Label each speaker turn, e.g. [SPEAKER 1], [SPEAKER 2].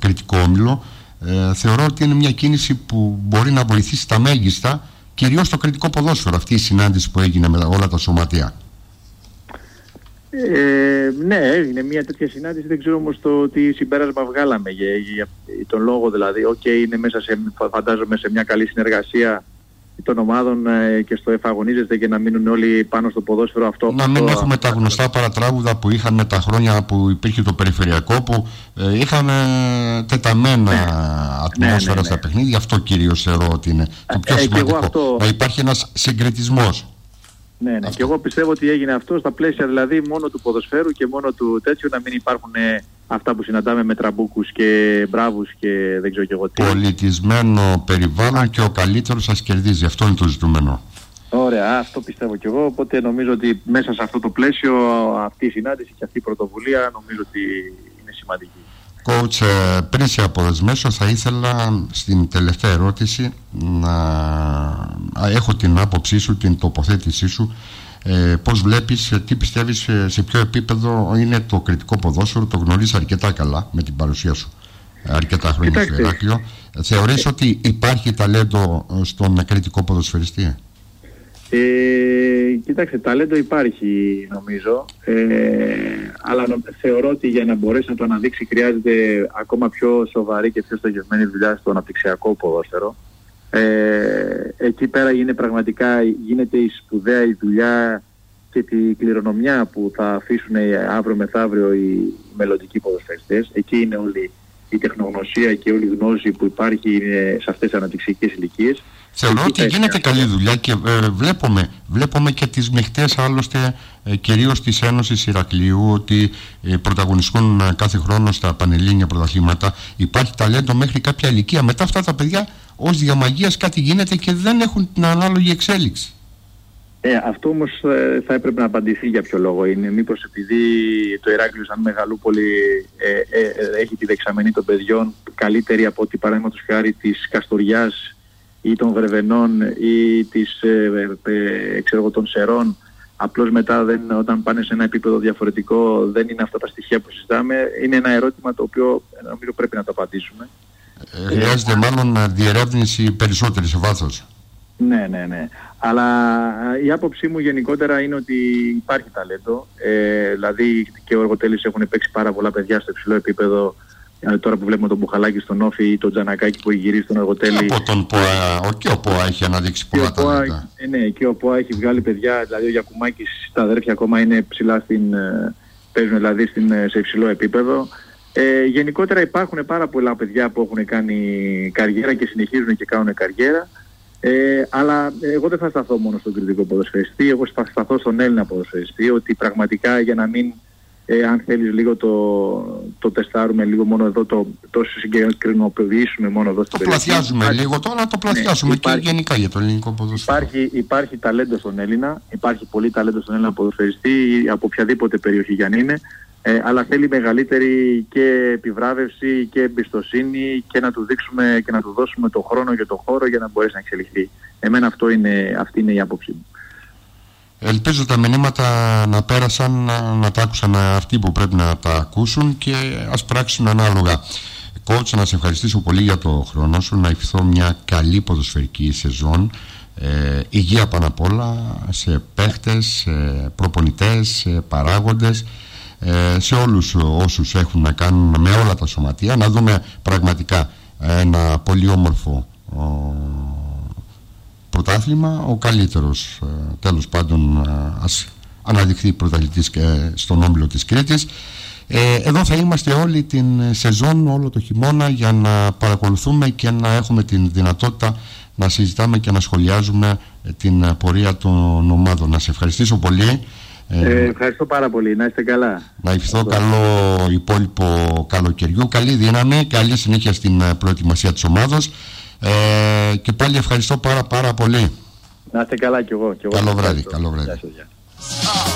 [SPEAKER 1] κριτικό όμιλο. Θεωρώ ότι είναι μια κίνηση που μπορεί να βοηθήσει τα μέγιστα, κυρίως στο κριτικό ποδόσφαιρο, αυτή η συνάντηση που έγινε με όλα τα σωματεία.
[SPEAKER 2] Ναι, έγινε μια τέτοια συνάντηση. Δεν ξέρω όμως το τι συμπέρασμα βγάλαμε για τον λόγο, δηλαδή. Είναι μέσα φαντάζομαι σε μια καλή συνεργασία των ομάδων και στο εφαγωνίζεστε και να μείνουν όλοι πάνω στο ποδόσφαιρο αυτό.
[SPEAKER 1] Να μην έχουμε τα γνωστά παρατράγουδα που είχαμε τα χρόνια που υπήρχε το περιφερειακό, που είχαμε τεταμένα ατμόσφαιρα στα παιχνίδια. Αυτό κυρίως θεωρώ ότι είναι το πιο σημαντικό. Να υπάρχει ένας συγκριτισμός.
[SPEAKER 2] Ναι, και εγώ πιστεύω ότι έγινε αυτό στα πλαίσια δηλαδή μόνο του ποδοσφαίρου και μόνο του τέτοιου, να μην υπάρχουν αυτά που συναντάμε με τραμπούκους και μπράβους και δεν ξέρω και εγώ τι.
[SPEAKER 1] Πολιτισμένο περιβάλλον και ο καλύτερος σας κερδίζει. Αυτό είναι το ζητούμενο.
[SPEAKER 2] Ωραία, αυτό πιστεύω κι εγώ. Οπότε νομίζω ότι μέσα σε αυτό το πλαίσιο αυτή η συνάντηση και αυτή η πρωτοβουλία νομίζω ότι είναι σημαντική.
[SPEAKER 1] Coach, πριν σε αποδεσμεύσω, θα ήθελα στην τελευταία ερώτηση να έχω την άποψή σου, την τοποθέτησή σου. Πώς βλέπεις, τι πιστεύεις, σε ποιο επίπεδο είναι το κριτικό ποδόσφαιρο? Το γνωρίζεις αρκετά καλά με την παρουσία σου αρκετά χρόνια στο Ηράκλειο. Θεωρείς ότι υπάρχει ταλέντο στον κριτικό ποδοσφαιριστή?
[SPEAKER 2] Κοιτάξτε, ταλέντο υπάρχει νομίζω, αλλά θεωρώ ότι για να μπορέσει να το αναδείξει χρειάζεται ακόμα πιο σοβαρή και πιο στοχευμένη δουλειά στο αναπτυξιακό ποδόσφαιρο. Εκεί πέρα γίνεται η σπουδαία η δουλειά και τη κληρονομιά που θα αφήσουν αύριο μεθαύριο οι μελλοντικοί ποδοσφαιριστές. Εκεί είναι όλη η τεχνογνωσία και όλη η γνώση που υπάρχει σε αυτές τις αναπτυξιακές ηλικίες.
[SPEAKER 1] Θεωρώ ότι γίνεται καλή δουλειά και βλέπουμε και τις μειχτές άλλωστε κυρίως της Ένωσης Ηρακλείου ότι πρωταγωνιστούν κάθε χρόνο στα πανελλήνια πρωταθλήματα. Υπάρχει ταλέντο μέχρι κάποια ηλικία. Μετά αυτά τα παιδιά ως διαμαγείας κάτι γίνεται και δεν έχουν την ανάλογη εξέλιξη.
[SPEAKER 2] Αυτό όμως θα έπρεπε να απαντηθεί για ποιο λόγο είναι. Μήπως επειδή το Ηράκλειο σαν Μεγαλούπολη έχει τη δεξαμενή των παιδιών καλύτερη από ότι παραδείγματος χάρη της Καστοριάς ή των Βρεβενών ή των Σερών, απλώς μετά όταν πάνε σε ένα επίπεδο διαφορετικό δεν είναι αυτά τα στοιχεία που συζητάμε. Είναι ένα ερώτημα το οποίο νομίζω πρέπει να το απαντήσουμε.
[SPEAKER 1] Χρειάζεται μάλλον διερεύνηση περισσότερη σε βάθος.
[SPEAKER 2] Ναι. Αλλά η άποψή μου γενικότερα είναι ότι υπάρχει ταλέντο. Δηλαδή και ο Εργοτέλης έχουν παίξει πάρα πολλά παιδιά στο υψηλό επίπεδο. Τώρα που βλέπουμε τον Μπουχαλάκη στον Όφη ή τον Τζανακάκη που έχει γυρίσει στον Εργοτέλη.
[SPEAKER 1] Και από τον ΠΟΑ, και ο ΠΟΑ έχει αναδείξει πολλά ταλέντα.
[SPEAKER 2] Ναι, και ο ΠΟΑ έχει βγάλει παιδιά. Δηλαδή ο Γιακουμάκης, τα αδέρφια ακόμα είναι ψηλά παίζουν δηλαδή σε υψηλό επίπεδο. Γενικότερα υπάρχουν πάρα πολλά παιδιά που έχουν κάνει καριέρα και συνεχίζουν και κάνουν καριέρα. Αλλά εγώ δεν θα σταθώ μόνο στον κριτικό ποδοσφαιριστή, εγώ θα σταθώ στον Έλληνα ποδοσφαιριστή, ότι πραγματικά για να μην, αν θέλεις λίγο το τεστάρουμε λίγο μόνο εδώ, το συγκεκρινοποιήσουμε μόνο εδώ στην περιοχή.
[SPEAKER 1] Το πλαθιάζουμε λίγο τώρα, το πλαθιάζουμε και γενικά για το ελληνικό ποδοσφαίρο.
[SPEAKER 2] Υπάρχει ταλέντο στον Έλληνα, υπάρχει πολύ ταλέντο στον Έλληνα ποδοσφαιριστή από οποιαδήποτε περιοχή για να είναι. Αλλά θέλει μεγαλύτερη και επιβράβευση και εμπιστοσύνη και να του δείξουμε και να του δώσουμε το χρόνο και το χώρο για να μπορέσει να εξελιχθεί. Εμένα αυτή είναι η άποψη μου.
[SPEAKER 1] Ελπίζω τα μηνύματα να πέρασαν, να τα άκουσαν αυτοί που πρέπει να τα ακούσουν και ας πράξουν ανάλογα. Coach, να σε ευχαριστήσω πολύ για το χρόνο σου, να ευχηθώ μια καλή ποδοσφαιρική σεζόν, υγεία πάνω απ' όλα σε παίχτες, σε προπονητές, σε παράγοντες, σε όλους όσους έχουν να κάνουν με όλα τα σωματεία, να δούμε πραγματικά ένα πολύ όμορφο πρωτάθλημα, ο καλύτερος τέλος πάντων ας αναδειχθεί πρωταθλητής και στον όμιλο της Κρήτης. Εδώ θα είμαστε όλη την σεζόν, όλο το χειμώνα, για να παρακολουθούμε και να έχουμε την δυνατότητα να συζητάμε και να σχολιάζουμε την πορεία των ομάδων. Να σε ευχαριστήσω πολύ.
[SPEAKER 2] Ευχαριστώ πάρα πολύ. Να είστε καλά.
[SPEAKER 1] Να ευχηθώ καλό υπόλοιπο καλοκαιριού. Καλή δύναμη, καλή συνέχεια στην προετοιμασία της ομάδος. Και πάλι ευχαριστώ πάρα πολύ.
[SPEAKER 2] Να είστε καλά κι εγώ.
[SPEAKER 1] Καλό βράδυ.